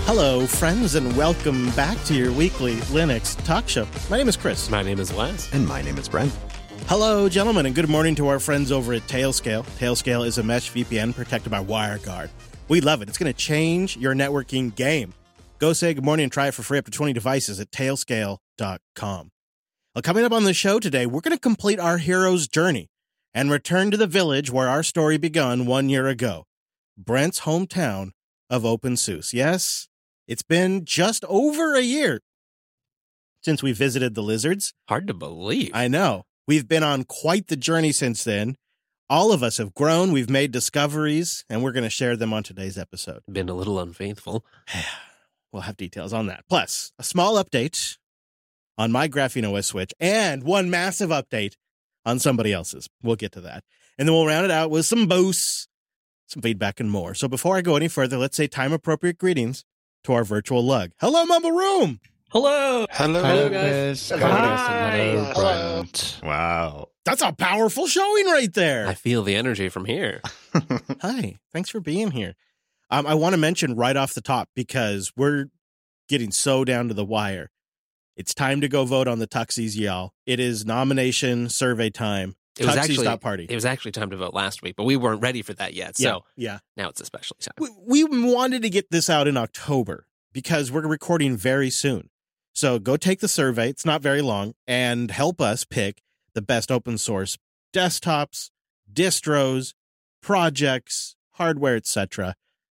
Hello, friends, and welcome back to your weekly Linux talk show. My name is Chris. My name is Wes. And my name is Brent. Hello, gentlemen, and good morning to our friends over at Tailscale. Tailscale is a mesh VPN protected by WireGuard. We love it. It's going to change your networking game. Go say good morning and try it for free up to 20 devices at tailscale.com. Well, coming up on the show today, we're going to complete our hero's journey and return to the village where our story begun 1 year ago, Brent's hometown of OpenSUSE. Yes, it's been just over a year since we visited the lizards. Hard to believe. I know. We've been on quite the journey since then. All of us have grown. We've made discoveries, and we're going to share them on today's episode. Been a little unfaithful. We'll have details on that. Plus, a small update on my Graphene OS switch and one massive update on somebody else's. We'll get to that. And then we'll round it out with some boosts, some feedback, and more. So before I go any further, let's say time-appropriate greetings to our virtual lug. Hello, Mumble Room! Hello. Hello, guys. Hello, Brent. Wow. That's a powerful showing right there. I feel the energy from here. Hi. Thanks for being here. I want to mention right off the top, because we're getting so down to the wire. It's time to go vote on the Tuxies, y'all. It is nomination survey time. Tuxies.party. It was actually time to vote last week, but we weren't ready for that yet. So yeah. Now it's especially time. We wanted to get this out in October because we're recording very soon. So go take the survey. It's not very long, and help us pick the best open source desktops, distros, projects, hardware, etc.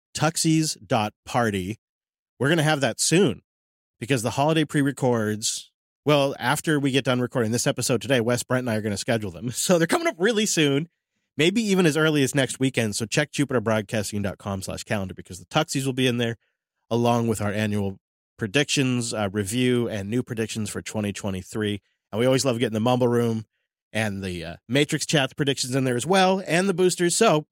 Tuxies.party. We're going to have that soon because the holiday pre-records, well, after we get done recording this episode today, Wes, Brent, and I are going to schedule them. So they're coming up really soon, maybe even as early as next weekend. So check jupiterbroadcasting.com/calendar because the Tuxies will be in there along with our annual predictions, review, and new predictions for 2023. And we always love getting the Mumble Room and the Matrix Chat predictions in there as well, and the boosters. So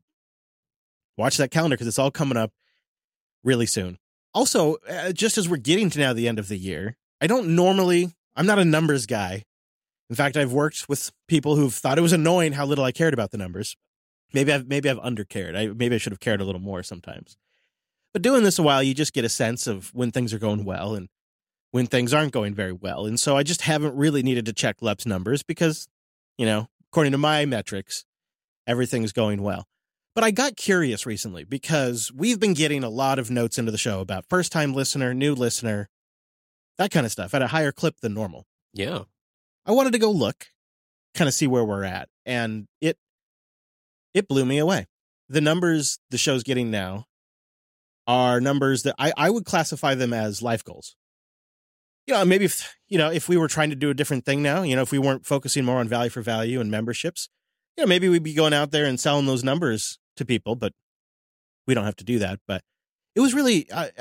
watch that calendar because it's all coming up really soon. Also, just as we're getting to now the end of the year, I'm not a numbers guy. In fact, I've worked with people who've thought it was annoying how little I cared about the numbers. Maybe I've undercared. Maybe I should have cared a little more sometimes. But doing this a while, you just get a sense of when things are going well and when things aren't going very well. And so I just haven't really needed to check LEP's numbers because, according to my metrics, everything's going well. But I got curious recently because we've been getting a lot of notes into the show about first-time listener, new listener, that kind of stuff at a higher clip than normal. Yeah. I wanted to go look, kind of see where we're at, and it blew me away. The numbers the show's getting now are numbers that I would classify them as life goals. Maybe if we were trying to do a different thing now, if we weren't focusing more on value for value and memberships, maybe we'd be going out there and selling those numbers to people, but we don't have to do that. But it was really, I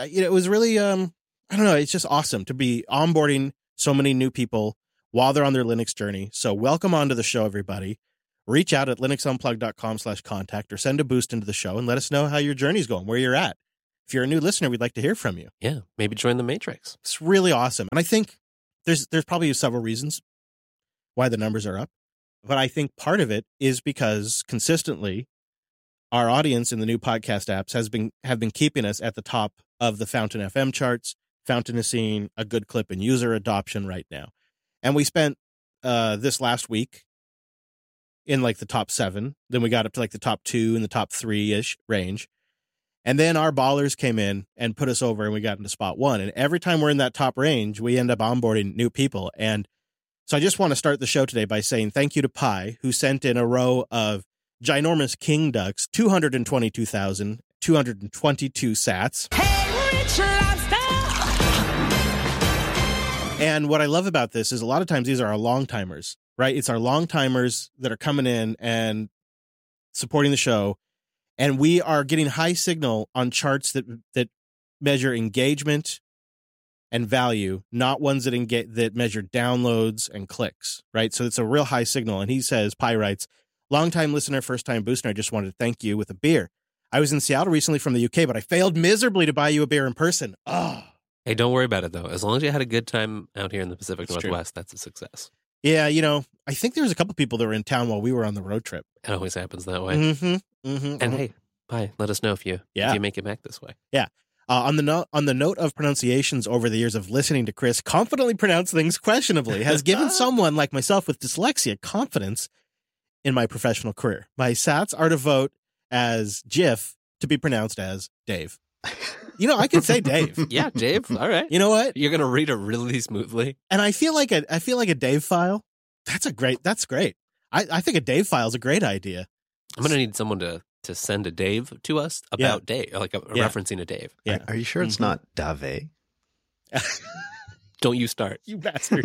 don't know, it's just awesome to be onboarding so many new people while they're on their Linux journey. So welcome onto the show, everybody. Reach out at linuxunplugged.com/contact or send a boost into the show and let us know how your journey's going, where you're at. If you're a new listener, we'd like to hear from you. Yeah, maybe join the Matrix. It's really awesome. And I think there's probably several reasons why the numbers are up. But I think part of it is because consistently our audience in the new podcast apps have been keeping us at the top of the Fountain FM charts. Fountain is seeing a good clip in user adoption right now. And we spent this last week in like the top 7. Then we got up to like the top 2 and the top 3-ish range. And then our ballers came in and put us over and we got into spot 1. And every time we're in that top range, we end up onboarding new people. And so I just want to start the show today by saying thank you to Pi, who sent in a row of ginormous king ducks, 222,222 sats. Hey, Rich Lobster! And what I love about this is a lot of times these are our long timers, right? It's our long timers that are coming in and supporting the show. And we are getting high signal on charts that measure engagement and value, not ones that measure downloads and clicks, right? So it's a real high signal. And he says, Pi writes, longtime listener, first-time booster, I just wanted to thank you with a beer. I was in Seattle recently from the UK, but I failed miserably to buy you a beer in person. Oh. Hey, don't worry about it, though. As long as you had a good time out here in the Pacific Northwest, that's a success. Yeah, I think there was a couple people that were in town while we were on the road trip. It always happens that way. Mm-hmm. Mm-hmm. And hey, Pi, let us know if you make it back this way. Yeah. On the note of pronunciations over the years of listening to Chris confidently pronounce things questionably has given someone like myself with dyslexia confidence in my professional career. My sats are to vote as Jiff to be pronounced as Dave. I could say Dave. Yeah, Dave. All right. You know what? You're going to read it really smoothly. And I feel like a Dave file. That's great. I think a Dave file is a great idea. I'm going to need someone to send a Dave to us about Dave, like referencing a Dave. Yeah. Are you sure it's not Dave? Don't you start. You bastard.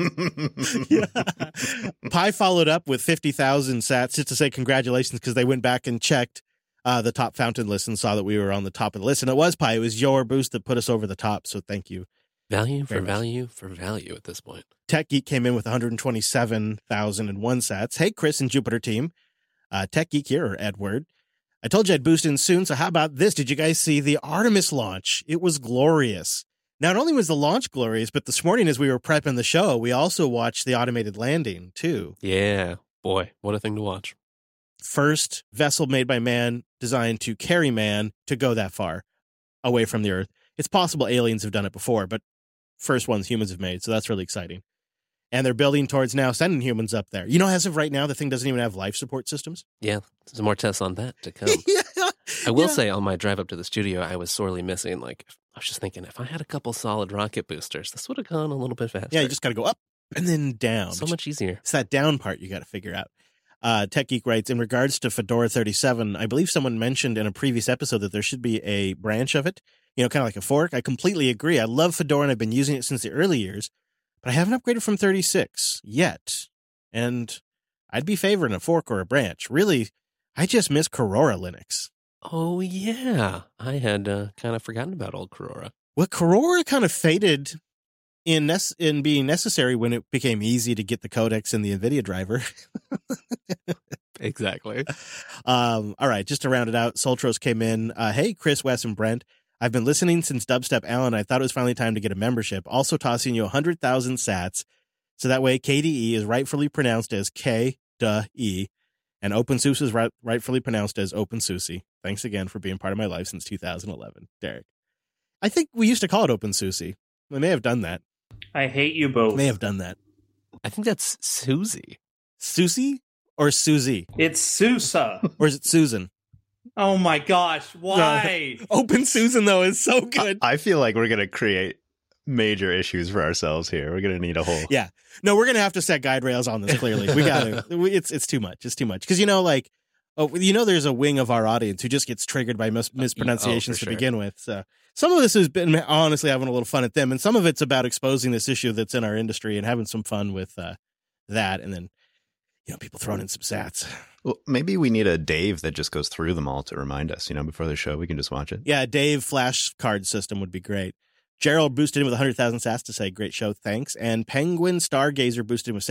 Pi followed up with 50,000 sats just to say congratulations because they went back and checked the top fountain list and saw that we were on the top of the list. And it was Pi. It was your boost that put us over the top. So thank you. Value for value for value at this point. Tech Geek came in with 127,001 sats. Hey, Chris and Jupiter team. Tech Geek here, or Edward. I told you I'd boost in soon, so how about this? Did you guys see the Artemis launch? It was glorious. Not only was the launch glorious, but this morning as we were prepping the show, we also watched the automated landing, too. Yeah. Boy, what a thing to watch. First vessel made by man, designed to carry man to go that far away from the Earth. It's possible aliens have done it before, but first ones humans have made, so that's really exciting. And they're building towards now sending humans up there. As of right now, the thing doesn't even have life support systems. Yeah, there's more tests on that to come. I will say on my drive up to the studio, I was sorely missing, I was just thinking, if I had a couple solid rocket boosters, this would have gone a little bit faster. Yeah, you just got to go up and then down. So much easier. It's that down part you got to figure out. Tech Geek writes, in regards to Fedora 37, I believe someone mentioned in a previous episode that there should be a branch of it, kind of like a fork. I completely agree. I love Fedora and I've been using it since the early years. But I haven't upgraded from 36 yet, and I'd be favoring a fork or a branch. Really, I just miss Korora Linux. Oh, yeah. I had kind of forgotten about old Korora. Well, Korora kind of faded in being necessary when it became easy to get the codecs in the NVIDIA driver. Exactly. All right, just to round it out, Soltros came in. Hey, Chris, Wes, and Brent. I've been listening since Dubstep Alan. I thought it was finally time to get a membership. Also tossing you 100,000 sats. So that way KDE is rightfully pronounced as K-D-E. And OpenSUSE is rightfully pronounced as OpenSUSE. Thanks again for being part of my life since 2011, Derek. I think we used to call it OpenSUSE. We may have done that. I hate you both. May have done that. I think that's Susie. Susie or Susie? It's Sousa. Or is it Susan? Oh my gosh, why? Open Susan, though, is so good. I feel like we're going to create major issues for ourselves here. We're going to need a whole... Yeah. No, we're going to have to set guide rails on this, clearly. We got to. It's too much. It's too much. Because, there's a wing of our audience who just gets triggered by mispronunciations to begin with. So some of this has been honestly having a little fun at them, and some of it's about exposing this issue that's in our industry and having some fun with that, and then, people throwing in some sats. Well, maybe we need a Dave that just goes through them all to remind us, before the show. We can just watch it. Yeah, a Dave flashcard system would be great. Gerald boosted in with 100,000 sats to say, great show, thanks. And Penguin Stargazer boosted in with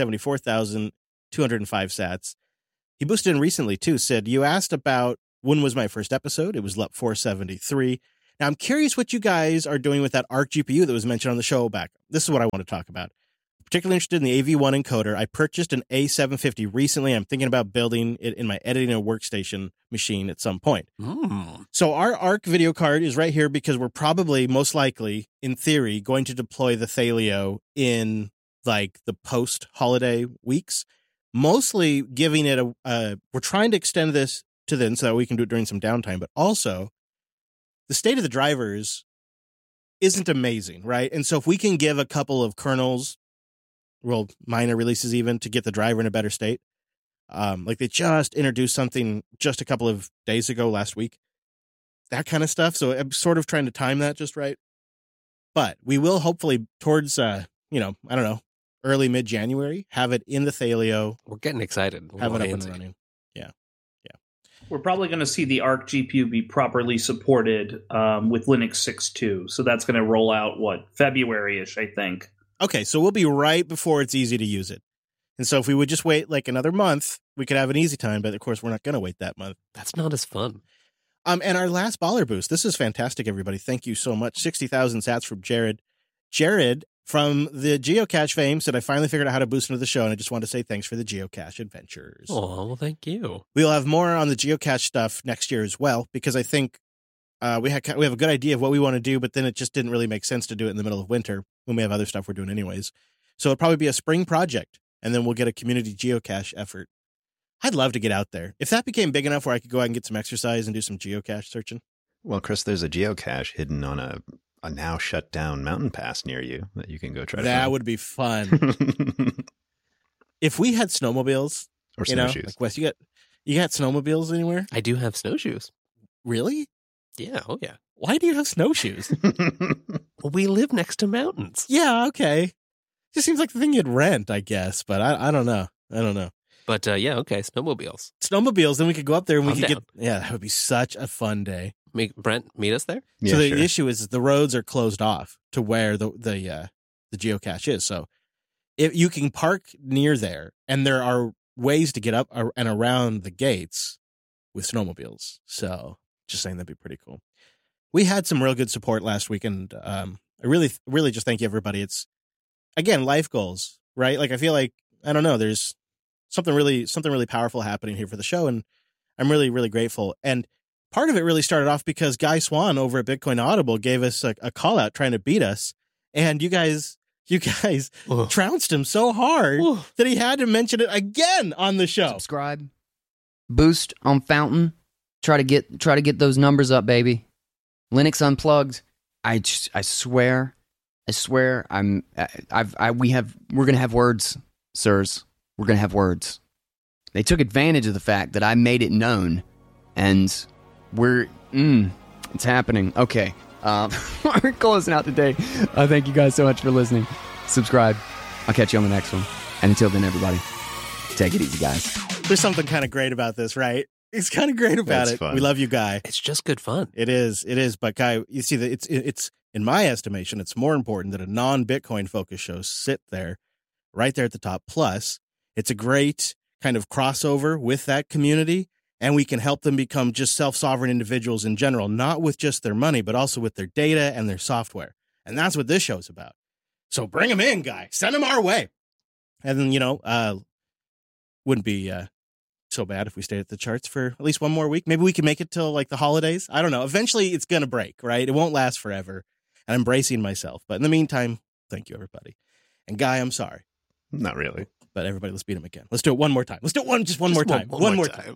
74,205 sats. He boosted in recently, too. Said, you asked about when was my first episode. It was LUP 473. Now, I'm curious what you guys are doing with that Arc GPU that was mentioned on the show back. This is what I want to talk about. Particularly interested in the AV1 encoder. I purchased an A750 recently. I'm thinking about building it in my editing and workstation machine at some point. So our Arc video card is right here because we're probably, most likely, in theory, going to deploy the Thelio in the post-holiday weeks. Mostly giving it we're trying to extend this to then so that we can do it during some downtime. But also, the state of the drivers isn't amazing, right? And so if we can give a couple of kernels, minor releases even, to get the driver in a better state. They just introduced something just a couple of days ago, last week. That kind of stuff. So I'm sort of trying to time that just right. But we will hopefully towards, early mid-January, have it in the Thelio. We're getting excited. Have it up and running. Yeah. We're probably going to see the Arc GPU be properly supported with Linux 6.2. So that's going to roll out, February-ish, I think. Okay, so we'll be right before it's easy to use it. And so if we would just wait another month, we could have an easy time. But of course, we're not going to wait that month. That's not as fun. And our last baller boost. This is fantastic, everybody. Thank you so much. 60,000 sats from Jared. Jared from the Geocache fame said, I finally figured out how to boost into the show. And I just want to say thanks for the Geocache adventures. Oh, well, thank you. We'll have more on the Geocache stuff next year as well, because I think we have a good idea of what we want to do, but then it just didn't really make sense to do it in the middle of winter when we have other stuff we're doing anyways. So it'll probably be a spring project, and then we'll get a community geocache effort. I'd love to get out there. If that became big enough where I could go out and get some exercise and do some geocache searching. Well, Chris, there's a geocache hidden on a now shut down mountain pass near you that you can go try to find. That would be fun. If we had snowmobiles Or you know, snowshoes. like Wes, you got snowmobiles anywhere? I do have snowshoes. Really? Yeah, oh yeah. Why do you have snowshoes? Well, we live next to mountains. Yeah, okay. Just seems like the thing you'd rent, I guess, but I don't know. But yeah, okay, snowmobiles. Snowmobiles, then we could go up there and we I'm could down. get. Yeah, that would be such a fun day. Brent, meet us there? Yeah, so the sure. issue is the roads are closed off to where the geocache is. So if you can park near there, and there are ways to get up and around the gates with snowmobiles. So just saying that'd be pretty cool. We had some real good support last week, and I really just thank you, everybody. It's again life goals, right? Like I feel like I don't know. There's something really powerful happening here for the show, and I'm really, really grateful. And part of it really started off because Guy Swan over at Bitcoin Audible gave us a call out trying to beat us, and you guys Ugh. trounced him so hard Ugh. that he had to mention it again on the show. Subscribe. Boost on Fountain. Try to get those numbers up, baby. Linux Unplugged. I swear, we're gonna have words, sirs. We're gonna have words. They took advantage of the fact that I made it known, and it's happening. Okay, we're closing out today. Thank you guys so much for listening. Subscribe. I'll catch you on the next one. And until then, everybody, take it easy, guys. There's something kind of great about this, right? It's kind of great about That's it. fun. We love you, Guy. It's just good fun. It is. But Guy, you see that it's in my estimation, it's more important that a non-Bitcoin focused show sit there, right there at the top. Plus, it's a great kind of crossover with that community, and we can help them become just self-sovereign individuals in general, not with just their money, but also with their data and their software. And that's what this show's about. So bring them in, Guy. Send them our way. And then, wouldn't be so bad if we stayed at the charts for at least one more week. Maybe we can make it till like the holidays. I don't know. Eventually it's going to break, right? It won't last forever. And I'm bracing myself. But in the meantime, thank you, everybody. And Guy, I'm sorry. Not really. But everybody, let's beat him again. Let's do it one more time. Let's do it one more time. One more time.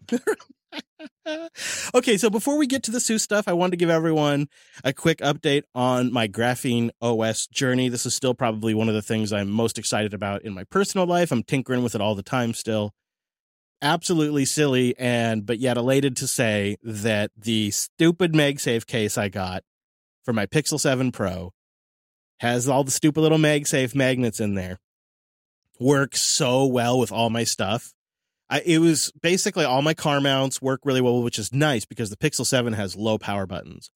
Okay, so before we get to the Sue stuff, I wanted to give everyone a quick update on my Graphene OS journey. This is still probably one of the things I'm most excited about in my personal life. I'm tinkering with it all the time still. Absolutely silly, but yet elated to say that the stupid MagSafe case I got for my Pixel 7 Pro has all the stupid little MagSafe magnets in there. Works so well with all my stuff. It was basically all my car mounts work really well, which is nice because the Pixel 7 has low power buttons.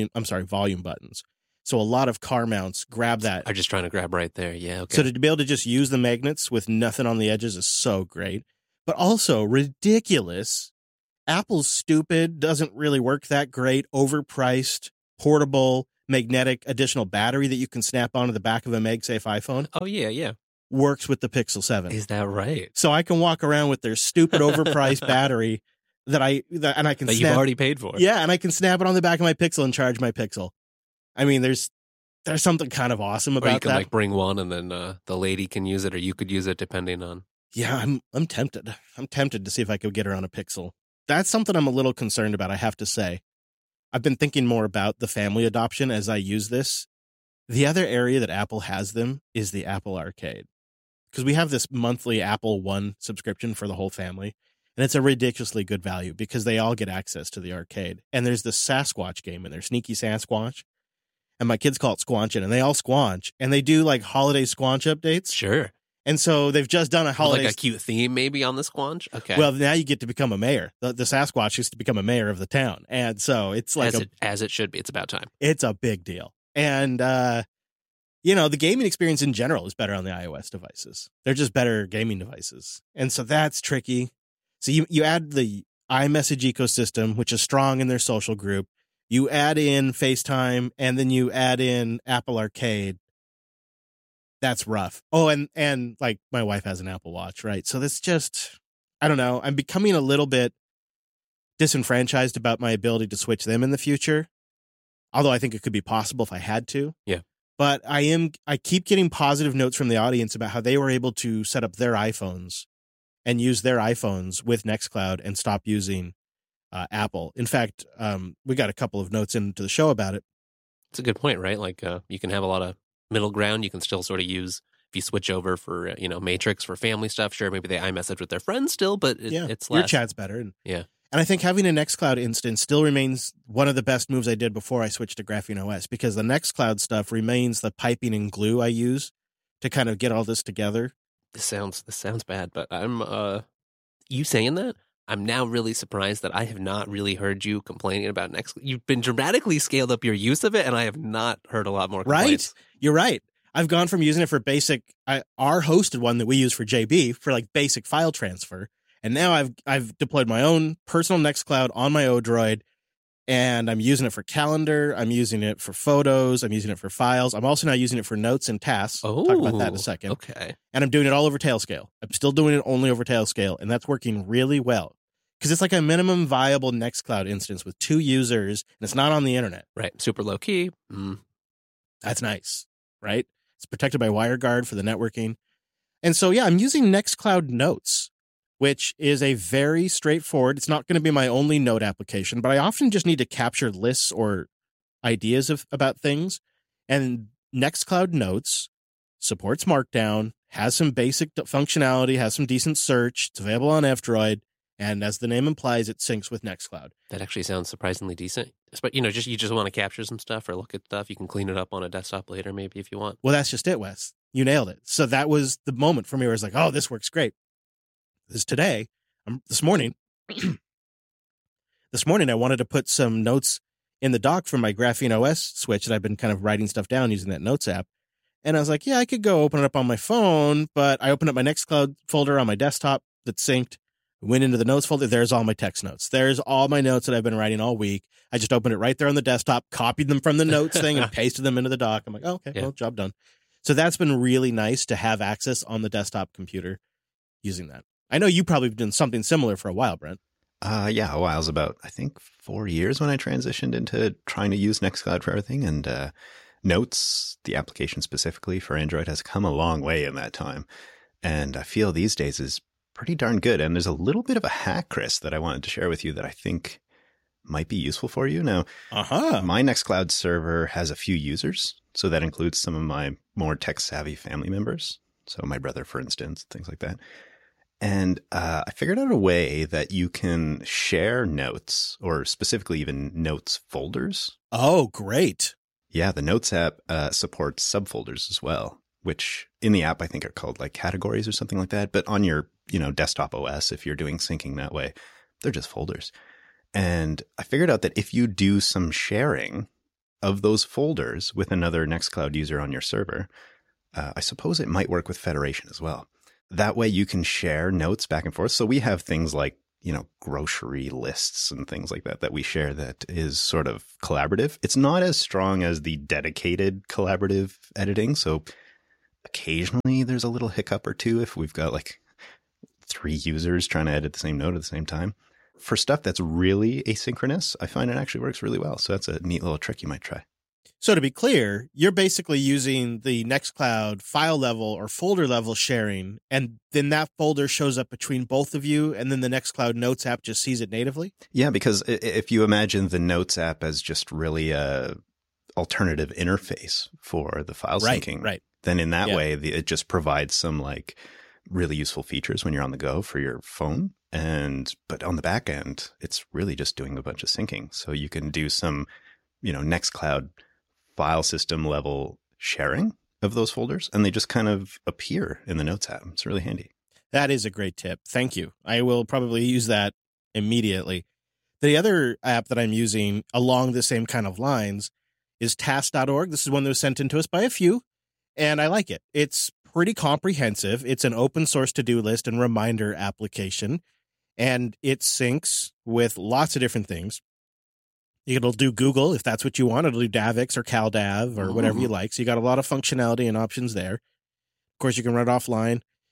Volume buttons. So a lot of car mounts grab that. I'm just trying to grab right there. Yeah, okay. So to be able to just use the magnets with nothing on the edges is so great. But also ridiculous. Apple's stupid, doesn't really work that great, overpriced, portable, magnetic additional battery that you can snap onto the back of a MagSafe iPhone Oh, yeah. works with the Pixel 7. Is that right? So I can walk around with their stupid overpriced battery and I can That snap, you've already paid for. yeah, and I can snap it on the back of my Pixel and charge my Pixel. I mean, there's something kind of awesome Or you about can that. like bring one and then the lady can use it, or you could use it depending on. Yeah, I'm tempted. I'm tempted to see if I could get her on a Pixel. That's something I'm a little concerned about, I have to say. I've been thinking more about the family adoption as I use this. The other area that Apple has them is the Apple Arcade. Because we have this monthly Apple One subscription for the whole family. And it's a ridiculously good value because they all get access to the arcade. And there's this Sasquatch game in there, Sneaky Sasquatch. And my kids call it Squanchin', and they all squanch. And they do like holiday squanch updates. Sure. And so they've just done a With holiday. like a cute theme maybe on the Squanch? Okay. Well, now you get to become a mayor. The Sasquatch used to become a mayor of the town. And so it's like as it should be. It's about time. it's a big deal. And, the gaming experience in general is better on the iOS devices. They're just better gaming devices. And so that's tricky. So you add the iMessage ecosystem, which is strong in their social group. You add in FaceTime, and then you add in Apple Arcade. That's rough. Oh, and like my wife has an Apple Watch, right? So that's just, I don't know. I'm becoming a little bit disenfranchised about my ability to switch them in the future. Although I think it could be possible if I had to. Yeah. But I keep getting positive notes from the audience about how they were able to set up their iPhones and use their iPhones with Nextcloud and stop using Apple. In fact, we got a couple of notes into the show about it. It's a good point, right? Like you can have a lot of middle ground. You can still sort of use, if you switch over for, Matrix for family stuff, sure, maybe they iMessage with their friends still, but it's less. Your chat's better. And I think having a Nextcloud instance still remains one of the best moves I did before I switched to Graphene OS, because the Nextcloud stuff remains the piping and glue I use to kind of get all this together. This sounds bad, but I'm you saying that, I'm now really surprised that I have not really heard you complaining about Nextcloud. You've been dramatically scaled up your use of it, and I have not heard a lot more complaints. Right? You're right. I've gone from using it for basic, our hosted one that we use for JB for like basic file transfer. And now I've deployed my own personal Nextcloud on my Odroid, and I'm using it for calendar. I'm using it for photos. I'm using it for files. I'm also now using it for notes and tasks. Oh, I'll talk about that in a second. Okay. And I'm doing it all over Tailscale. I'm still doing it only over Tailscale, and that's working really well. Because it's like a minimum viable Nextcloud instance with 2 users, and it's not on the internet. Right. Super low key. That's nice, right? It's protected by WireGuard for the networking. And so, I'm using Nextcloud Notes, which is a very straightforward, it's not going to be my only note application, but I often just need to capture lists or ideas about things. And Nextcloud Notes supports Markdown, has some basic functionality, has some decent search. It's available on F-Droid. And as the name implies, it syncs with Nextcloud. That actually sounds surprisingly decent. But, you just want to capture some stuff or look at stuff. You can clean it up on a desktop later, maybe, if you want. Well, that's just it, Wes. You nailed it. So that was the moment for me where I was like, oh, this works great. This morning, I wanted to put some notes in the dock from my Graphene OS switch that I've been kind of writing stuff down using that Notes app. And I was like, I could go open it up on my phone, but I opened up my Nextcloud folder on my desktop that's synced. Went into the notes folder. There's all my text notes. There's all my notes that I've been writing all week. I just opened it right there on the desktop, copied them from the notes thing, and pasted them into the dock. I'm like, oh, okay, well, job done. So that's been really nice to have access on the desktop computer using that. I know you probably have done something similar for a while, Brent. A while. It was about, I think, 4 years when I transitioned into trying to use Nextcloud for everything. And Notes, the application specifically for Android, has come a long way in that time. And I feel these days is pretty darn good. And there's a little bit of a hack, Chris, that I wanted to share with you that I think might be useful for you. Now, my Nextcloud server has a few users. So that includes some of my more tech-savvy family members. So my brother, for instance, things like that. And I figured out a way that you can share notes, or specifically even notes folders. Oh, great. Yeah, the Notes app supports subfolders as well, which in the app I think are called like categories or something like that. But on your desktop OS, if you're doing syncing that way, they're just folders. And I figured out that if you do some sharing of those folders with another Nextcloud user on your server, I suppose it might work with Federation as well. That way you can share notes back and forth. So we have things like, grocery lists and things like that we share that is sort of collaborative. It's not as strong as the dedicated collaborative editing. So occasionally there's a little hiccup or two if we've got like 3 users trying to edit the same note at the same time. For stuff that's really asynchronous, I find it actually works really well. So that's a neat little trick you might try. So to be clear, you're basically using the Nextcloud file level or folder level sharing, and then that folder shows up between both of you, and then the Nextcloud Notes app just sees it natively? Yeah, because if you imagine the Notes app as just really a alternative interface for the file syncing, then in that way, it just provides some like really useful features when you're on the go for your phone. But on the back end, it's really just doing a bunch of syncing. So you can do some, Nextcloud file system level sharing of those folders, and they just kind of appear in the Notes app. It's really handy. That is a great tip. Thank you. I will probably use that immediately. The other app that I'm using along the same kind of lines is task.org. This is one that was sent in to us by a few, and I like it. It's pretty comprehensive. It's an open source to-do list and reminder application, and it syncs with lots of different things. It'll do Google if that's what you want. It'll do Davix or CalDAV or whatever you like. So you got a lot of functionality and options there. Of course, you can run it offline.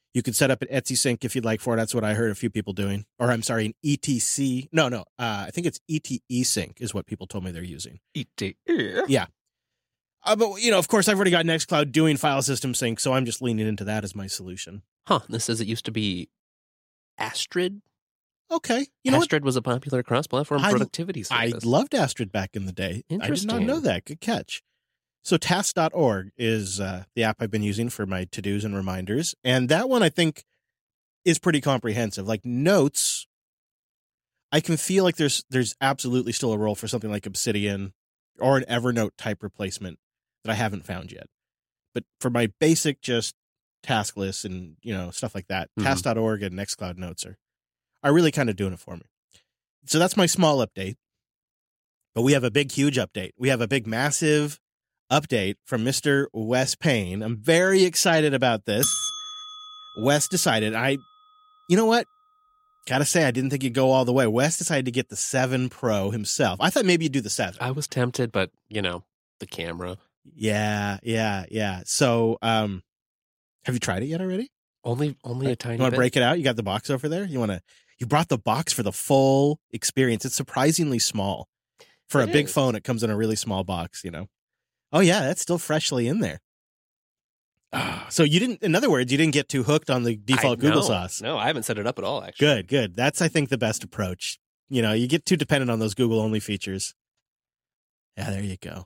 You could set up an Etsy sync if you'd like for it. That's what I heard a few people doing. Or I'm sorry, an ETC. No. I think it's ETE sync is what people told me they're using. Yeah. But, of course, I've already got Nextcloud doing file system sync, so I'm just leaning into that as my solution. Huh. This says it used to be Astrid. Okay. You know Astrid was a popular cross-platform productivity I service. loved Astrid back in the day. I did not know that. Good catch. So task.org is the app I've been using for my to-dos and reminders. And that one, I think, is pretty comprehensive. Like Notes, I can feel like there's absolutely still a role for something like Obsidian or an Evernote type replacement that I haven't found yet. But for my basic just task lists and, stuff like that, task.org and Nextcloud Notes are really kind of doing it for me. So that's my small update. But we have a big, huge update. We have a big, massive update from Mr. Wes Payne. I'm very excited about this. Wes decided, you know what? Gotta say, I didn't think he'd go all the way. Wes decided to get the 7 Pro himself. I thought maybe you'd do the 7. I was tempted, but, the camera. Yeah. So, have you tried it yet already? Only a tiny bit. You want to break it out? You got the box over there? You brought the box for the full experience. It's surprisingly small. For a big phone, it comes in a really small box, Oh, yeah, that's still freshly in there. So in other words, you didn't get too hooked on the default Google sauce. No, I haven't set it up at all, actually. Good. That's, I think, the best approach. You get too dependent on those Google-only features. Yeah, there you go.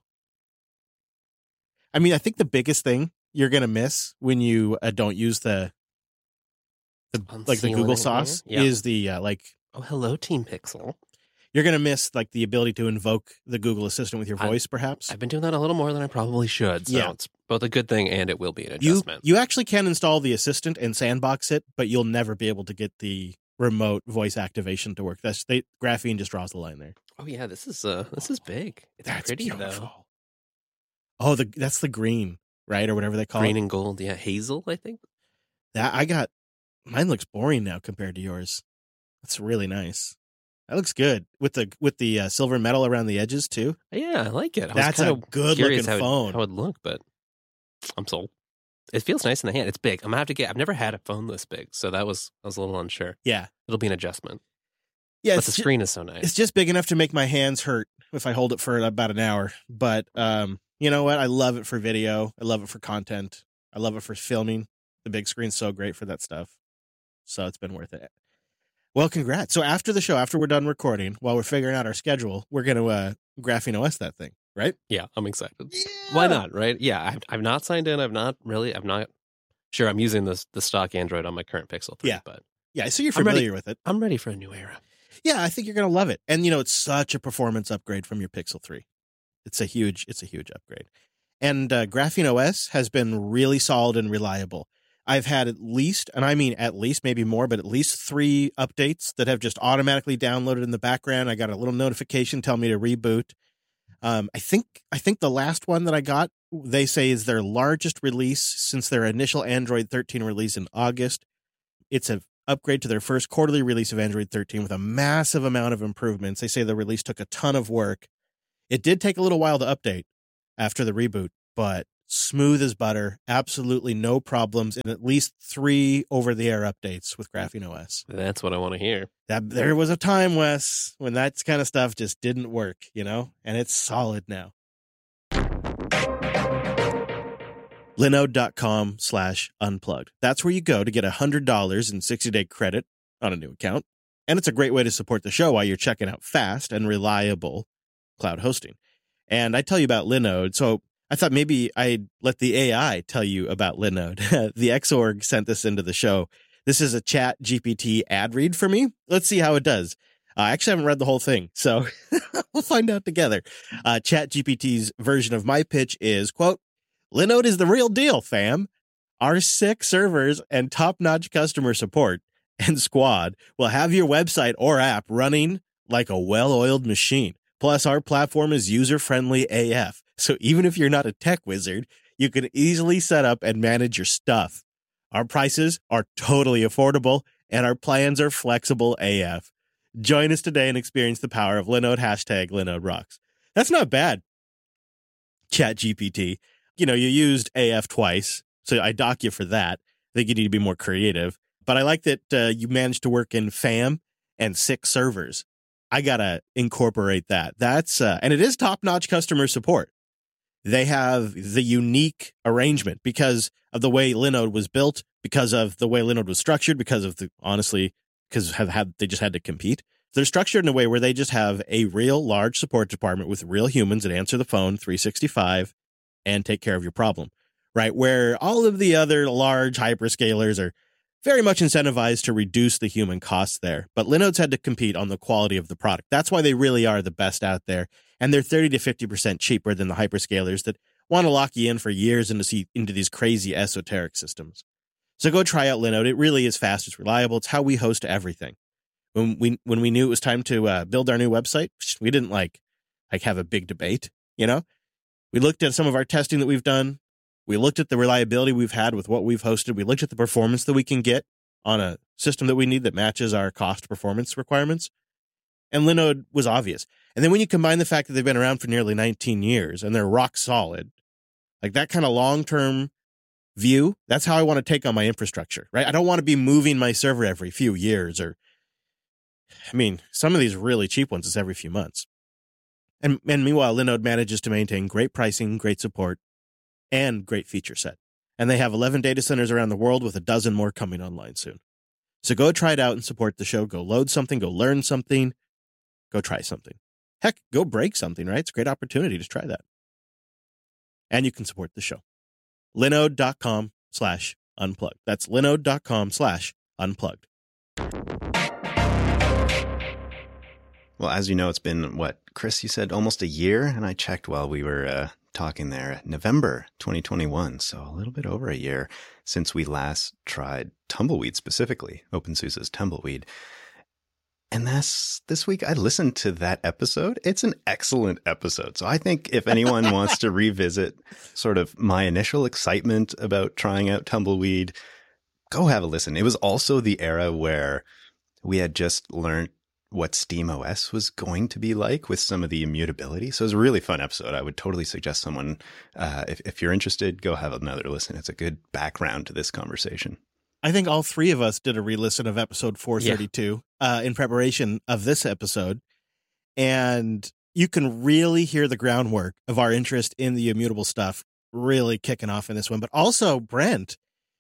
I mean, I think the biggest thing you're going to miss when you don't use the Google sauce is the, Oh, hello, Team Pixel. You're going to miss the ability to invoke the Google Assistant with your voice, perhaps. I've been doing that a little more than I probably should. So it's both a good thing and it will be an adjustment. You actually can install the Assistant and sandbox it, but you'll never be able to get the remote voice activation to work. Graphene just draws the line there. Oh yeah, this is big. It's pretty beautiful. Oh, that's the green, right, or whatever they call green and gold. Yeah, hazel, I think. Mine looks boring now compared to yours. That's really nice. That looks good with the silver metal around the edges too. Yeah, I like it. That's a good looking phone. How it look, but I'm sold. It feels nice in the hand. It's big. I'm gonna have to I've never had a phone this big, so I was a little unsure. Yeah, it'll be an adjustment. Yeah, but the screen is so nice. It's just big enough to make my hands hurt if I hold it for about an hour. But you know what? I love it for video. I love it for content. I love it for filming. The big screen's so great for that stuff. So it's been worth it. Well, congrats. So after the show, after we're done recording, while we're figuring out our schedule, we're going to Graphene OS that thing, right? Yeah, I'm excited. Yeah. Why not, right? Yeah, I've not signed in. I'm not sure. I'm using the stock Android on my current Pixel 3. Yeah. But yeah, so you're familiar with it. I'm ready for a new era. Yeah, I think you're going to love it. And, it's such a performance upgrade from your Pixel 3. It's a huge upgrade. And Graphene OS has been really solid and reliable. I've had at least, and I mean at least, maybe more, but at least 3 updates that have just automatically downloaded in the background. I got a little notification telling me to reboot. I think the last one that I got, they say is their largest release since their initial Android 13 release in August. It's an upgrade to their first quarterly release of Android 13 with a massive amount of improvements. They say the release took a ton of work. It did take a little while to update after the reboot, but smooth as butter, absolutely no problems, and at least 3 over-the-air updates with Graphene OS. That's what I want to hear. There was a time, Wes, when that kind of stuff just didn't work, and it's solid now. Linode.com/unplugged. That's where you go to get $100 in 60-day credit on a new account, and it's a great way to support the show while you're checking out fast and reliable cloud hosting. And I tell you about Linode, so I thought maybe I'd let the AI tell you about Linode. The Xorg sent this into the show. This is a Chat GPT ad read for me. Let's see how it does. I actually haven't read the whole thing, so we'll find out together. Chat GPT's version of my pitch is, quote, Linode is the real deal, fam. Our 6 servers and top-notch customer support and squad will have your website or app running like a well-oiled machine. Plus, our platform is user-friendly AF. So even if you're not a tech wizard, you can easily set up and manage your stuff. Our prices are totally affordable, and our plans are flexible AF. Join us today and experience the power of Linode. #Linode rocks. That's not bad. Chat GPT. You used AF twice, so I dock you for that. I think you need to be more creative. But I like that you managed to work in FAM and 6 servers. I got to incorporate that. That's and it is top-notch customer support. They have the unique arrangement because of the way Linode was built, because of the way Linode was structured, because of they just had to compete. They're structured in a way where they just have a real large support department with real humans that answer the phone 365 and take care of your problem, right? Where all of the other large hyperscalers are very much incentivized to reduce the human costs there. But Linode's had to compete on the quality of the product. That's why they really are the best out there. And they're 30 to 50% cheaper than the hyperscalers that want to lock you in for years into these crazy esoteric systems. So go try out Linode. It really is fast. It's reliable. It's how we host everything. When we knew it was time to build our new website, we didn't like have a big debate, you know? We looked at some of our testing that we've done. We looked at the reliability we've had with what we've hosted. We looked at the performance that we can get on a system that we need that matches our cost performance requirements. And Linode was obvious. And then when you combine the fact that they've been around for nearly 19 years and they're rock solid, like that kind of long-term view, that's how I want to take on my infrastructure, right? I don't want to be moving my server every few years some of these really cheap ones is every few months. And meanwhile, Linode manages to maintain great pricing, great support, and great feature set. And they have 11 data centers around the world with a dozen more coming online soon. So go try it out and support the show. Go load something, go learn something, go try something. Heck, go break something, right? It's a great opportunity to try that. And you can support the show. Linode.com/unplugged. That's linode.com/unplugged. Well, as you know, it's been, Chris, you said almost a year, and I checked while we were talking there, November 2021, so a little bit over a year since we last tried Tumbleweed, specifically OpenSUSE's Tumbleweed. And this week I listened to that episode. It's an excellent episode. So I think if anyone wants to revisit sort of my initial excitement about trying out Tumbleweed, go have a listen. It was also the era where we had just learned what SteamOS was going to be like with some of the immutability. So it was a really fun episode. I would totally suggest someone, if you're interested, go have another listen. It's a good background to this conversation. I think all 3 of us did a re-listen of episode 432 in preparation of this episode. And you can really hear the groundwork of our interest in the immutable stuff really kicking off in this one. But also, Brent,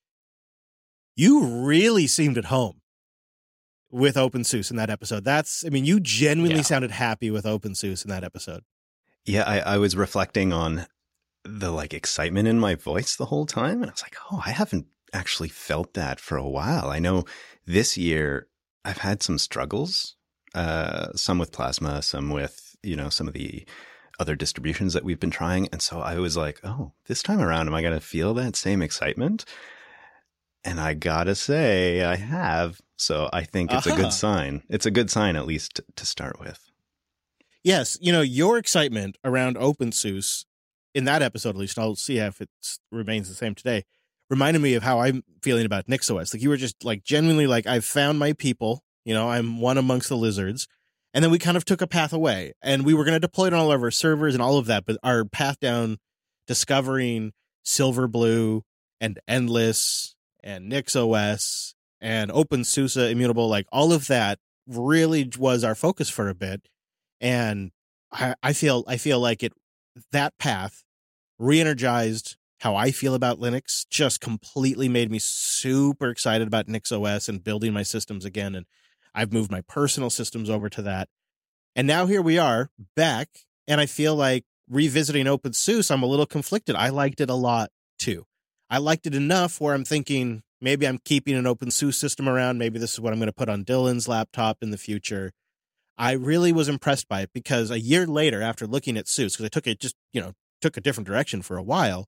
you really seemed at home with OpenSUSE in that episode. You genuinely sounded happy with OpenSUSE in that episode. Yeah, I was reflecting on the excitement in my voice the whole time. And I was like, I haven't actually felt that for a while. I know this year I've had some struggles, some with Plasma, some with, some of the other distributions that we've been trying. And so I was like, this time around, am I going to feel that same excitement? And I gotta say, I have. So I think it's a good sign. It's a good sign, at least to start with. Yes. Your excitement around OpenSUSE in that episode, at least, I'll see if it remains the same today, reminded me of how I'm feeling about NixOS. You were just genuinely I've found my people, I'm one amongst the lizards. And then we kind of took a path away and we were going to deploy it on all of our servers and all of that. But our path down discovering Silverblue and Endless and NixOS and OpenSUSE Immutable, all of that really was our focus for a bit. And I feel like that path re-energized how I feel about Linux, just completely made me super excited about NixOS and building my systems again. And I've moved my personal systems over to that. And now here we are back. And I feel like revisiting OpenSUSE, I'm a little conflicted. I liked it a lot too. I liked it enough where I'm thinking maybe I'm keeping an OpenSUSE system around. Maybe this is what I'm going to put on Dylan's laptop in the future. I really was impressed by it because a year later, after looking at SUSE, because I took a different direction for a while,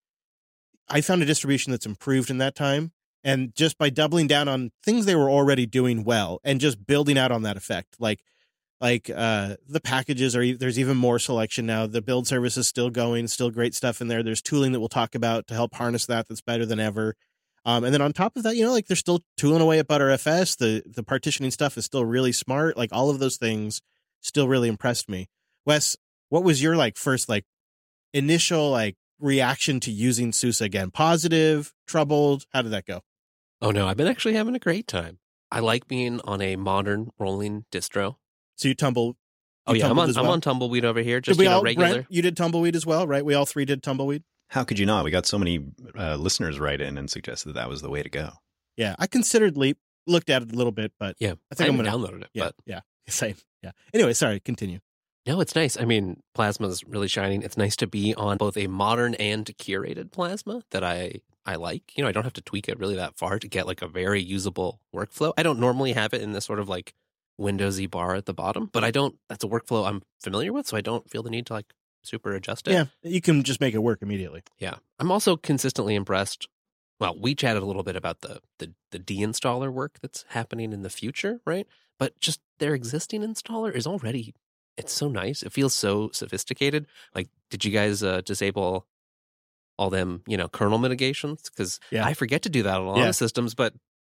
I found a distribution that's improved in that time. And just by doubling down on things they were already doing well and just building out on that effect, the packages there's even more selection now. The build service is still going, still great stuff in there. There's tooling that we'll talk about to help harness that's better than ever. And then on top of that, they're still tooling away at ButterFS. The partitioning stuff is still really smart. All of those things still really impressed me. Wes, what was your first initial reaction to using SUSE again? Positive, troubled? How did that go? Oh no, I've been actually having a great time. I like being on a modern rolling distro. So you tumble. Oh yeah, I'm tumbled as well? on Tumbleweed over here. Did Just we all, regular. Brent, you did Tumbleweed as well, right? We all three did Tumbleweed. How could you not? We got so many listeners write in and suggested that was the way to go. Yeah, I considered Leap, looked at it a little bit, but Yeah, I think I'm going to downloaded it. Yeah, But yeah, same. Yeah. Anyway, sorry. Continue. no, it's nice. I mean, Plasma's really shining. It's nice to be on both a modern and curated Plasma that I like. You know, I don't have to tweak it really that far to get like a very usable workflow. I don't normally have it in this sort of like Windowsy bar at the bottom, but that's a workflow I'm familiar with, so I don't feel the need to like super adjust it. Yeah, you can just make it work immediately. Yeah. I'm also consistently impressed. Well, we chatted a little bit about the deinstaller work that's happening in the future, right? But just their existing installer is already, it's so nice. It feels so sophisticated. Like, did you guys disable all them, kernel mitigations? Because Yeah. I forget to do that on a lot of systems, but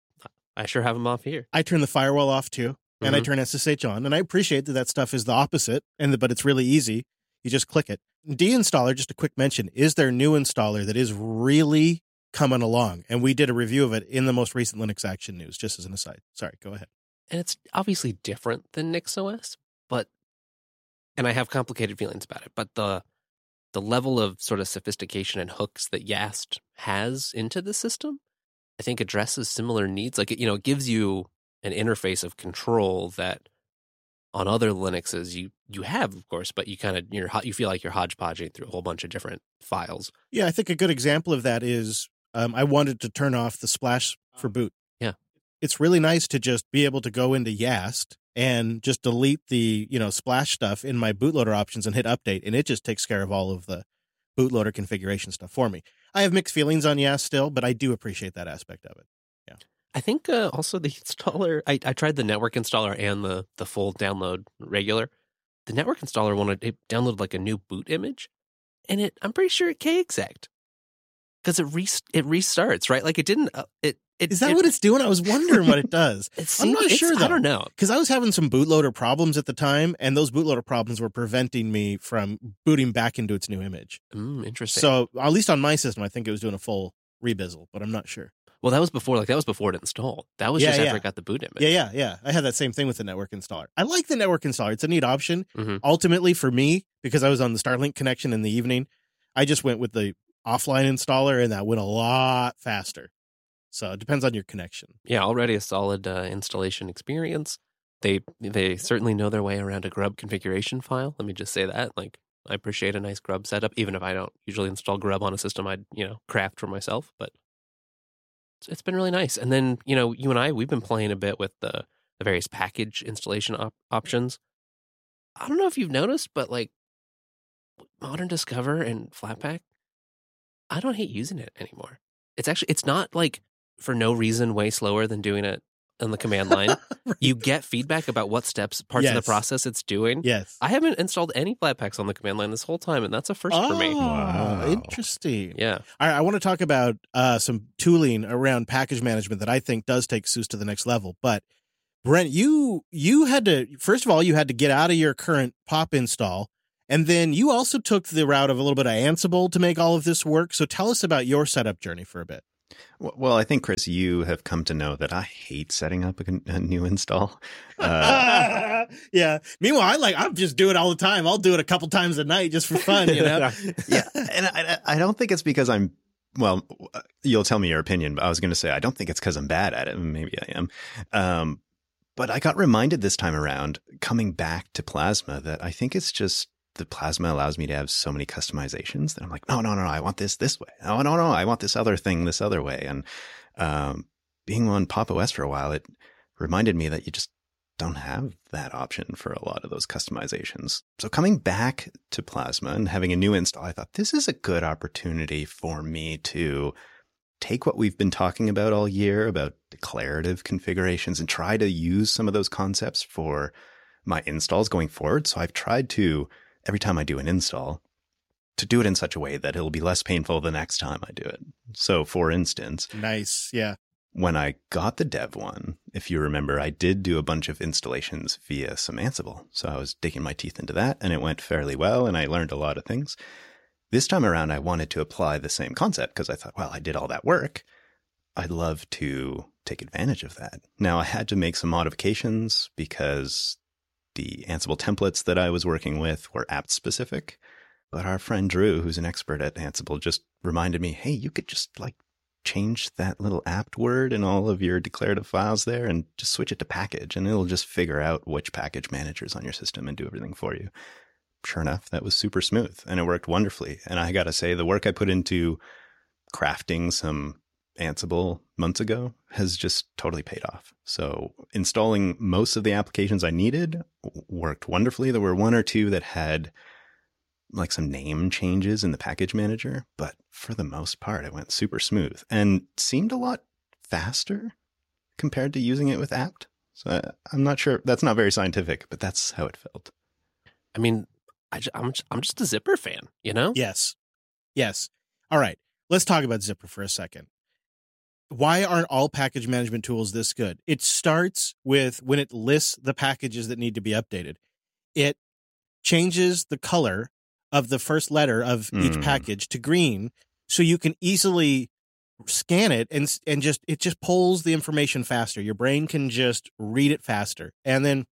I sure have them off here. I turn the firewall off too, and I turn SSH on, and I appreciate that stuff is the opposite, but it's really easy. You just click it. Deinstaller, just a quick mention, is their new installer that is really coming along, and we did a review of it in the most recent Linux Action News, just as an aside. Sorry, go ahead. And it's obviously different than NixOS, and I have complicated feelings about it, but the level of sort of sophistication and hooks that Yast has into the system, I think addresses similar needs. Like, it gives you an interface of control that on other Linuxes you have, of course, but you kind of you feel like you're hodgepodging through a whole bunch of different files. Yeah, I think a good example of that is I wanted to turn off the splash for boot. Yeah. It's really nice to just be able to go into Yast and just delete the, splash stuff in my bootloader options and hit update, and it just takes care of all of the bootloader configuration stuff for me. I have mixed feelings on Yast still, but I do appreciate that aspect of it. Yeah. I think also the installer, I tried the network installer and the full download regular. The network installer it downloaded like a new boot image, and I'm pretty sure it K-exec because it restarts, right? Like it didn't. Is that what it's doing? I was wondering what it does. I'm not sure, though. I don't know. Because I was having some bootloader problems at the time, and those bootloader problems were preventing me from booting back into its new image. Interesting. So, at least on my system, I think it was doing a full rebizzle, but I'm not sure. Well, that was before it installed. That was just after it got the boot image. Yeah. I had that same thing with the network installer. I like the network installer. It's a neat option. Mm-hmm. Ultimately, for me, because I was on the Starlink connection in the evening, I just went with the offline installer, and that went a lot faster. So it depends on your connection. Yeah, already a solid installation experience. They certainly know their way around a grub configuration file. Let me just say that. Like, I appreciate a nice grub setup, even if I don't usually install grub on a system I'd craft for myself. But it's been really nice. And then you and I, we've been playing a bit with the various package installation options. I don't know if you've noticed, but like Modern Discover and Flatpak, I don't hate using it anymore. It's not like for no reason way slower than doing it on the command line. Right. You get feedback about what parts of the process it's doing. Yes. I haven't installed any Flatpaks on the command line this whole time, and that's a first for me. Wow. Interesting. Yeah. All right, I want to talk about some tooling around package management that I think does take SUSE to the next level. But Brent, you had to, first of all, you had to get out of your current pop install. And then you also took the route of a little bit of Ansible to make all of this work. So tell us about your setup journey for a bit. Well, I think, Chris, you have come to know that I hate setting up a new install. Yeah. Meanwhile, I just do it all the time. I'll do it a couple times a night just for fun, Yeah. And I don't think it's because well, you'll tell me your opinion, but I was going to say, I don't think it's because I'm bad at it. Maybe I am. But I got reminded this time around, coming back to Plasma, that I think it's just the Plasma allows me to have so many customizations that I'm like, no, I want this way. No, I want this other thing this other way. And being on Pop! OS for a while, it reminded me that you just don't have that option for a lot of those customizations. So coming back to Plasma and having a new install, I thought this is a good opportunity for me to take what we've been talking about all year about declarative configurations and try to use some of those concepts for my installs going forward. So I've tried to, every time I do an install, to do it in such a way that it'll be less painful the next time I do it. So for instance, Nice. Yeah. when I got the dev one, if you remember, I did do a bunch of installations via some Ansible. So I was digging my teeth into that and it went fairly well and I learned a lot of things. This time around, I wanted to apply the same concept because I thought, well, I did all that work. I'd love to take advantage of that. Now, I had to make some modifications because the Ansible templates that I was working with were apt specific. But our friend Drew, who's an expert at Ansible, just reminded me, hey, you could just like change that little apt word in all of your declarative files there and just switch it to package, and it'll just figure out which package manager's on your system and do everything for you. Sure enough, that was super smooth and it worked wonderfully. And I got to say, the work I put into crafting some Ansible months ago has just totally paid off. So installing most of the applications I needed worked wonderfully. There were one or two that had like some name changes in the package manager, but for the most part, it went super smooth and seemed a lot faster compared to using it with apt. So I'm not sure. That's not very scientific, but that's how it felt. I mean, I'm just a Zypper fan, you know? Yes. All right. Let's talk about Zypper for a second. Why aren't all package management tools this good? It starts with when it lists the packages that need to be updated. It changes the color of the first letter of each package to green, so you can easily scan it and it just pulls the information faster. Your brain can just read it faster. And then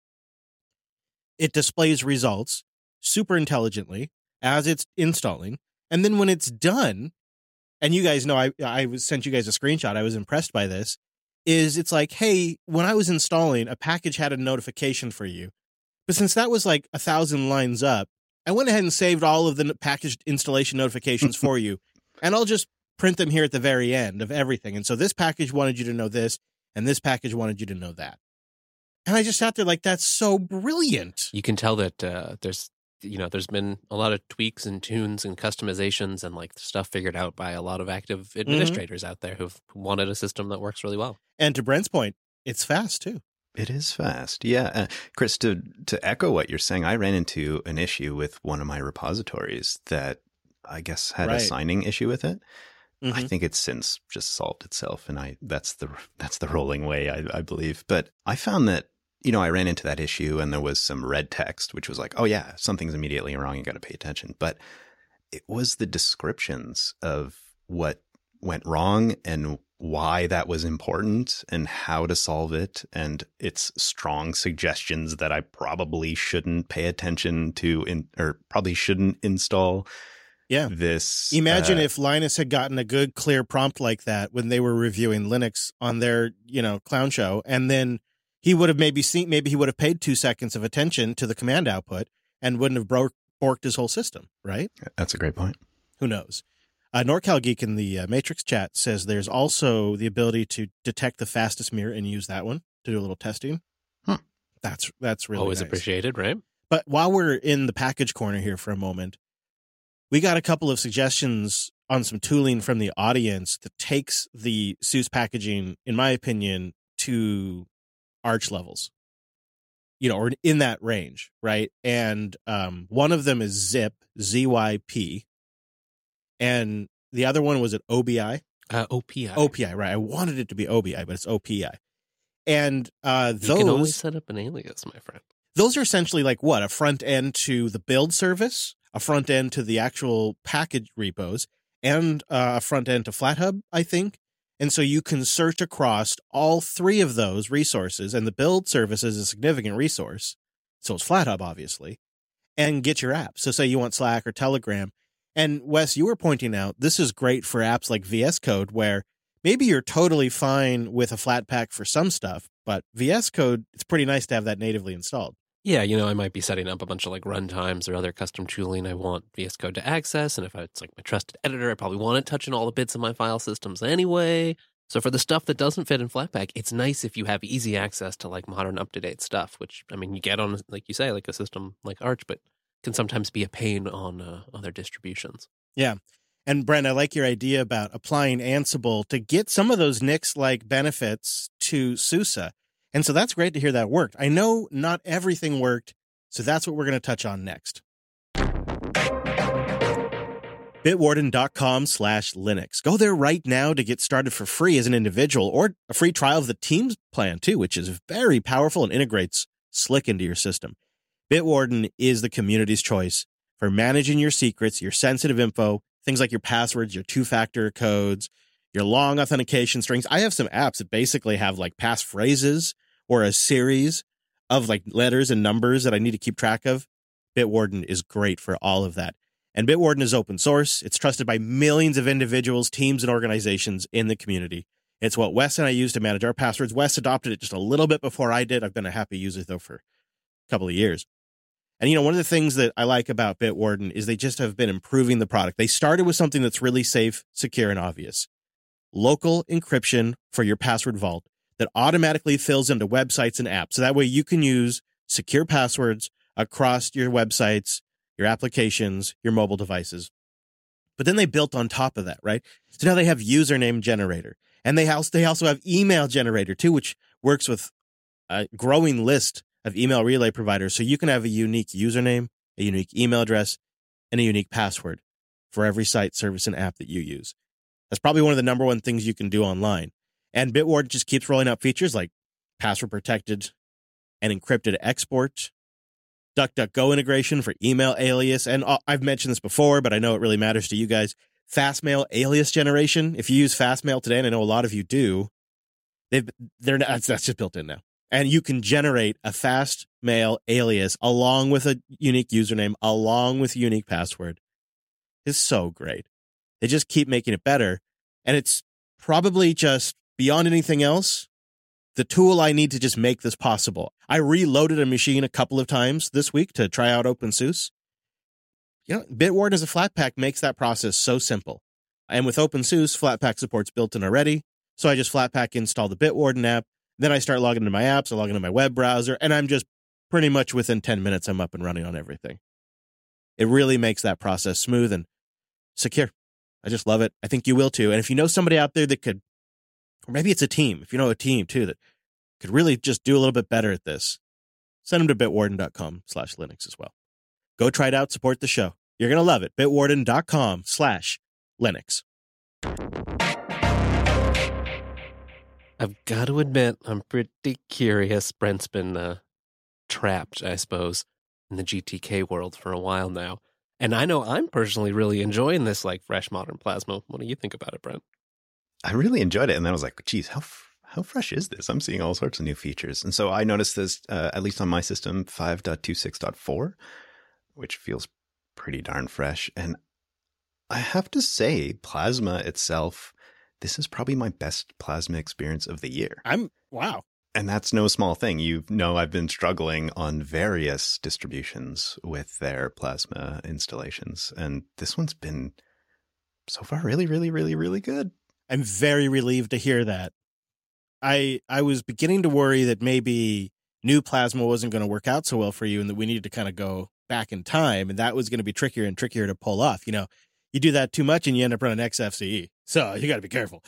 it displays results super intelligently as it's installing. And then when it's done, and you guys know I sent you guys a screenshot, I was impressed by this, is it's like, hey, when I was installing, a package had a notification for you. But since that was like 1,000 lines up, I went ahead and saved all of the packaged installation notifications for you. And I'll just print them here at the very end of everything. And so this package wanted you to know this, and this package wanted you to know that. And I just sat there like, that's so brilliant. You can tell that there's been a lot of tweaks and tunes and customizations and like stuff figured out by a lot of active administrators out there who've wanted a system that works really well. And to Brent's point, it's fast too. It is fast. Yeah. Chris, to echo what you're saying, I ran into an issue with one of my repositories that I guess had a signing issue with it. I think it's since just solved itself, and that's the rolling way, I believe. But I found that, I ran into that issue and there was some red text, which was like, oh yeah, something's immediately wrong. You got to pay attention. But it was the descriptions of what went wrong and why that was important and how to solve it. And it's strong suggestions that I probably shouldn't pay attention to or probably shouldn't install. Yeah. This. Imagine if Linus had gotten a good, clear prompt like that when they were reviewing Linux on their, clown show, and then he would have maybe he would have paid 2 seconds of attention to the command output and wouldn't have borked his whole system, right? That's a great point. Who knows? NorCal Geek in the Matrix chat says there's also the ability to detect the fastest mirror and use that one to do a little testing. That's really always nice. Appreciated, right? But while we're in the package corner here for a moment, we got a couple of suggestions on some tooling from the audience that takes the SUSE packaging, in my opinion, to Arch levels, or in that range, right? And one of them is Zip, ZYP, and the other one was OBI? OPI. OPI, right. I wanted it to be OBI, but it's OPI. And those... You can always set up an alias, my friend. Those are essentially like what? A front end to the build service, a front end to the actual package repos, and a front end to FlatHub, I think. And so you can search across all three of those resources, and the build service is a significant resource. So it's FlatHub, obviously, and get your app. So say you want Slack or Telegram. And Wes, you were pointing out this is great for apps like VS Code, where maybe you're totally fine with a Flatpak for some stuff, but VS Code, it's pretty nice to have that natively installed. Yeah, I might be setting up a bunch of like runtimes or other custom tooling I want VS Code to access. And if it's like my trusted editor, I probably want it touching all the bits of my file systems anyway. So for the stuff that doesn't fit in Flatpak, it's nice if you have easy access to like modern up-to-date stuff, which, you get on, like you say, like a system like Arch, but can sometimes be a pain on other distributions. Yeah. And Brent, I like your idea about applying Ansible to get some of those Nix-like benefits to SUSE. And so that's great to hear that worked. I know not everything worked, so that's what we're going to touch on next. Bitwarden.com/Linux. Go there right now to get started for free as an individual, or a free trial of the Teams plan too, which is very powerful and integrates slick into your system. Bitwarden is the community's choice for managing your secrets, your sensitive info, things like your passwords, your two-factor codes, your long authentication strings. I have some apps that basically have like passphrases or a series of like letters and numbers that I need to keep track of. Bitwarden is great for all of that. And Bitwarden is open source. It's trusted by millions of individuals, teams, and organizations in the community. It's what Wes and I use to manage our passwords. Wes adopted it just a little bit before I did. I've been a happy user, though, for a couple of years. And, one of the things that I like about Bitwarden is they just have been improving the product. They started with something that's really safe, secure, and obvious. Local encryption for your password vault that automatically fills into websites and apps. So that way you can use secure passwords across your websites, your applications, your mobile devices. But then they built on top of that, right? So now they have username generator. And they also have email generator too, which works with a growing list of email relay providers. So you can have a unique username, a unique email address, and a unique password for every site, service, and app that you use. That's probably one of the number one things you can do online. And Bitwarden just keeps rolling out features like password protected and encrypted export, DuckDuckGo integration for email alias. And I've mentioned this before, but I know it really matters to you guys. Fastmail alias generation. If you use Fastmail today, and I know a lot of you do, that's just built in now. And you can generate a Fastmail alias along with a unique username, along with a unique password. It's so great. They just keep making it better. And it's probably just beyond anything else, the tool I need to just make this possible. I reloaded a machine a couple of times this week to try out OpenSUSE. Bitwarden as a Flatpak makes that process so simple. And with OpenSUSE, Flatpak support's built in already. So I just Flatpak install the Bitwarden app. Then I start logging into my apps, I log into my web browser, and I'm just pretty much within 10 minutes, I'm up and running on everything. It really makes that process smooth and secure. I just love it. I think you will too. And if you know somebody out there that could, or maybe it's a team, if you know a team too that could really just do a little bit better at this, send them to bitwarden.com/Linux as well. Go try it out, support the show. You're going to love it. bitwarden.com/Linux. I've got to admit, I'm pretty curious. Brent's been trapped, I suppose, in the GTK world for a while now. And I know I'm personally really enjoying this like fresh modern Plasma. What do you think about it, Brent? I really enjoyed it. And then I was like, geez, how fresh is this? I'm seeing all sorts of new features. And so I noticed this, at least on my system, 5.26.4, which feels pretty darn fresh. And I have to say, Plasma itself, this is probably my best Plasma experience of the year. Wow. And that's no small thing. I've been struggling on various distributions with their Plasma installations. And this one's been so far really, really, really, really good. I'm very relieved to hear that. I was beginning to worry that maybe new Plasma wasn't going to work out so well for you and that we needed to kind of go back in time. And that was going to be trickier and trickier to pull off. You do that too much and you end up running XFCE. So you got to be careful.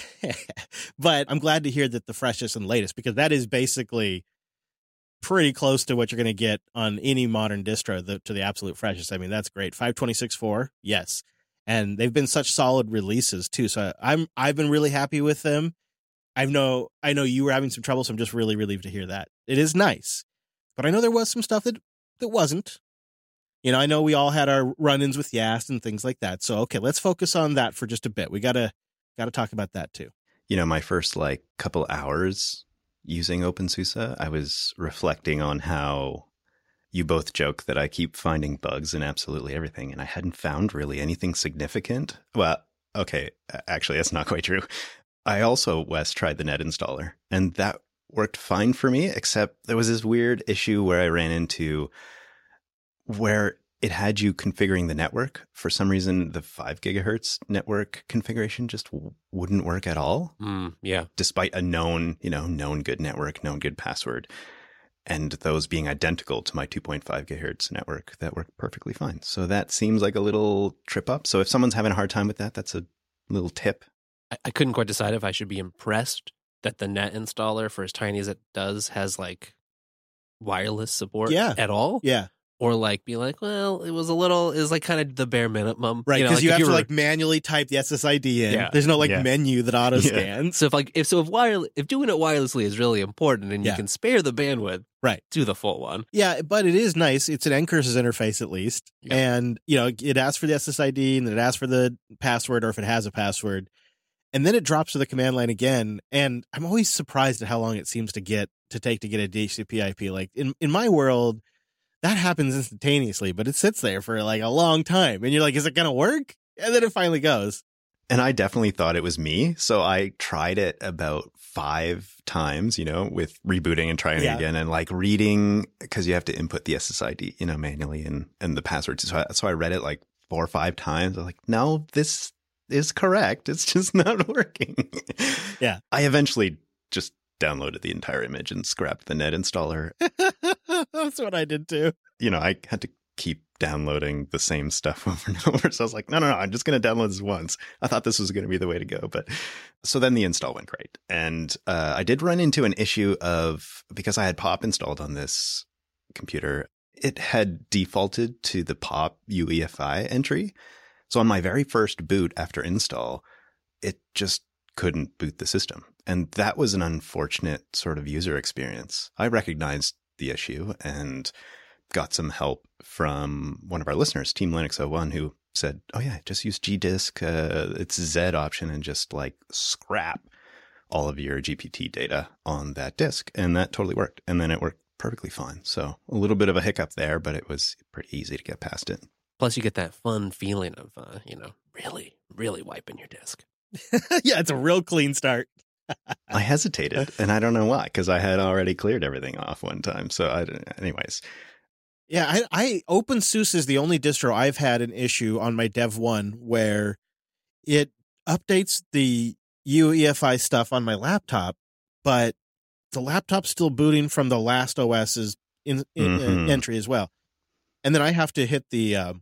But I'm glad to hear that the freshest and latest, because that is basically pretty close to what you're going to get on any modern distro to the absolute freshest. I mean, that's great. 5.26.4, yes. And they've been such solid releases too. So I've been really happy with them. I know you were having some trouble, so I'm just really relieved to hear that. It is nice. But I know there was some stuff that wasn't. I know we all had our run-ins with Yast and things like that. So, okay, let's focus on that for just a bit. We got to talk about that too. My first couple hours using OpenSUSE, I was reflecting on how you both joke that I keep finding bugs in absolutely everything, and I hadn't found really anything significant. Well, okay, actually, that's not quite true. I also, Wes, tried the net installer, and that worked fine for me, except there was this weird issue where I ran into where it had you configuring the network. For some reason, the 5 gigahertz network configuration just wouldn't work at all. Yeah. Despite a known good network, known good password, and those being identical to my 2.5 gigahertz network, that worked perfectly fine. So that seems like a little trip up. So if someone's having a hard time with that, that's a little tip. I couldn't quite decide if I should be impressed that the net installer, for as tiny as it does, has wireless support at all. Yeah. Or be well, it was kind of the bare minimum. Right, because you have to manually type the SSID in. Yeah. There's no menu that auto scans. So if doing it wirelessly is really important and you can spare the bandwidth, right, do the full one. Yeah, but it is nice. It's an Ncurses interface at least. Yeah. And it asks for the SSID and then it asks for the password, or if it has a password. And then it drops to the command line again. And I'm always surprised at how long it seems to take to get a DHCP IP. Like in my world, that happens instantaneously, but it sits there for like a long time. And you're like, is it going to work? And then it finally goes. And I definitely thought it was me. So I tried it about 5 times, with rebooting and trying it again and like reading, because you have to input the SSID, manually and the password. So I read it like 4 or 5 times. I was like, no, this is correct. It's just not working. Yeah. I eventually just downloaded the entire image and scrapped the net installer. That's what I did too. I had to keep downloading the same stuff over and over. So I was like, no, I'm just going to download this once. I thought this was going to be the way to go. But so then the install went great. And I did run into an issue because I had POP installed on this computer, it had defaulted to the POP UEFI entry. So on my very first boot after install, it just couldn't boot the system. And that was an unfortunate sort of user experience. I recognized the issue and got some help from one of our listeners, Team Linux 01, who said, oh yeah, just use gdisk, it's Z option, and just like scrap all of your GPT data on that disk. And that totally worked. And then it worked perfectly fine. So a little bit of a hiccup there, but it was pretty easy to get past it. Plus, you get that fun feeling of, really, really wiping your disk. Yeah, it's a real clean start. I hesitated, and I don't know why, because I had already cleared everything off one time. So anyways. Yeah, OpenSUSE is the only distro I've had an issue on my Dev 1 where it updates the UEFI stuff on my laptop, but the laptop's still booting from the last OS's entry as well. And then I have to hit the,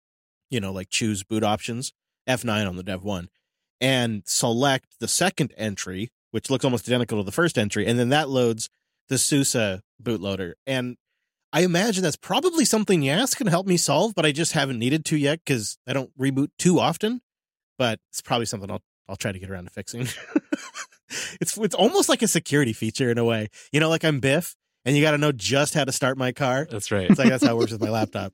choose boot options, F9 on the Dev 1, and select the second entry, which looks almost identical to the first entry, and then that loads the SUSE bootloader. And I imagine that's probably something Yas can help me solve, but I just haven't needed to yet because I don't reboot too often. But it's probably something I'll try to get around to fixing. It's almost like a security feature in a way. Like I'm Biff, and you got to know just how to start my car. That's right. It's like that's how it works with my laptop.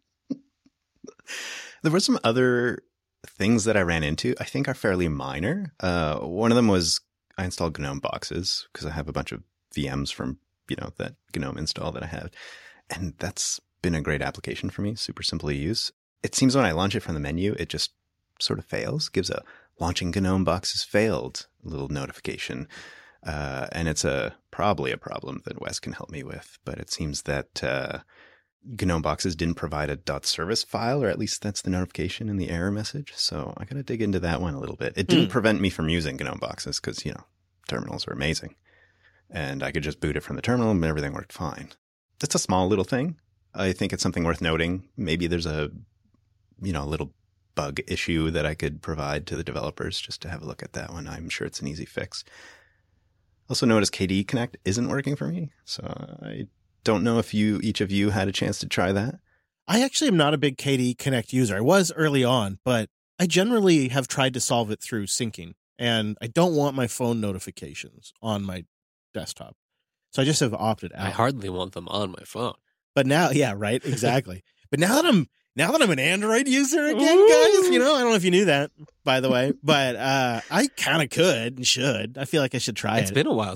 There were some other things that I ran into, I think are fairly minor. One of them was I installed GNOME boxes because I have a bunch of VMs from, that GNOME install that I have. And that's been a great application for me. Super simple to use. It seems when I launch it from the menu, it just sort of fails, gives a launching GNOME boxes failed little notification. And it's probably a problem that Wes can help me with. But it seems that GNOME boxes didn't provide a .service file, or at least that's the notification in the error message. So I got to dig into that one a little bit. It didn't prevent me from using GNOME boxes because, terminals are amazing. And I could just boot it from the terminal and everything worked fine. That's a small little thing. I think it's something worth noting. Maybe there's a little bug issue that I could provide to the developers just to have a look at that one. I'm sure it's an easy fix. Also notice KDE Connect isn't working for me. So I don't know if each of you had a chance to try that. I actually am not a big KDE Connect user. I was early on, but I generally have tried to solve it through syncing. And I don't want my phone notifications on my desktop. So I just have opted out. I hardly want them on my phone. But now, yeah, right, exactly. But now that I'm an Android user again, guys, I don't know if you knew that, by the way, but I kind of could and should. I feel like I should try it. It's been a while